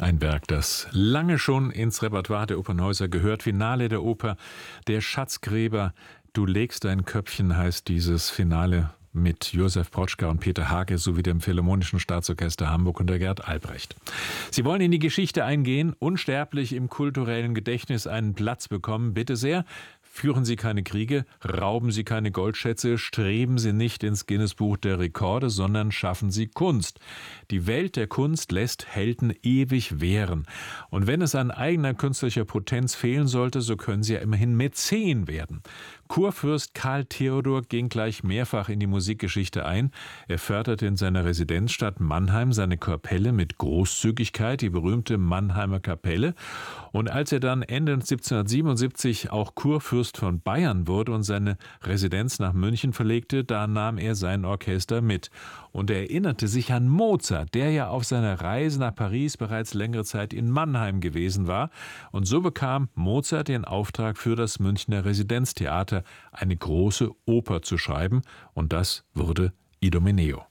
Ein Werk, das lange schon ins Repertoire der Opernhäuser gehört. Finale der Oper Der Schatzgräber. Du legst dein Köpfchen heißt dieses Finale mit Josef Protschka und Peter Hage sowie dem Philharmonischen Staatsorchester Hamburg unter Gerd Albrecht. Sie wollen in die Geschichte eingehen, unsterblich im kulturellen Gedächtnis einen Platz bekommen. Bitte sehr, führen Sie keine Kriege, rauben Sie keine Goldschätze, streben Sie nicht ins Guinness-Buch der Rekorde, sondern schaffen Sie Kunst. Die Welt der Kunst lässt Helden ewig währen. Und wenn es an eigener künstlerischer Potenz fehlen sollte, so können Sie ja immerhin Mäzen werden. Kurfürst Karl Theodor ging gleich mehrfach in die Musikgeschichte ein. Er förderte in seiner Residenzstadt Mannheim seine Kapelle mit Großzügigkeit, die berühmte Mannheimer Kapelle. Und als er dann Ende 1777 auch Kurfürst von Bayern wurde und seine Residenz nach München verlegte, da nahm er sein Orchester mit. Und er erinnerte sich an Mozart, der ja auf seiner Reise nach Paris bereits längere Zeit in Mannheim gewesen war. Und so bekam Mozart den Auftrag für das Münchner Residenztheater, eine große Oper zu schreiben. Und das wurde Idomeneo.